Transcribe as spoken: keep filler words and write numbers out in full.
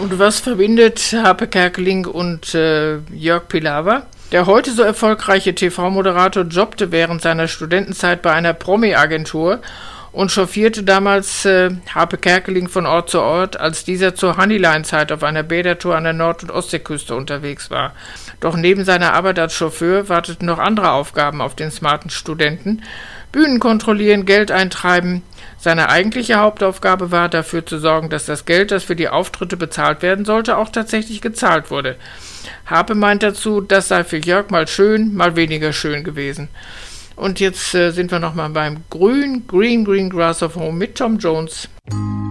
Und was verbindet Harpe Kerkeling und äh, Jörg Pilawa? Der heute so erfolgreiche T V-Moderator jobbte während seiner Studentenzeit bei einer Promi-Agentur und chauffierte damals äh, Harpe Kerkeling von Ort zu Ort, als dieser zur Honeyline-Zeit auf einer Bädertour an der Nord- und Ostseeküste unterwegs war. Doch neben seiner Arbeit als Chauffeur warteten noch andere Aufgaben auf den smarten Studenten. Bühnen kontrollieren, Geld eintreiben. Seine eigentliche Hauptaufgabe war, dafür zu sorgen, dass das Geld, das für die Auftritte bezahlt werden sollte, auch tatsächlich gezahlt wurde. Harpe meint dazu, das sei für Jörg mal schön, mal weniger schön gewesen. Und jetzt äh, sind wir nochmal beim Grün, Green, Green Grass of Home mit Tom Jones.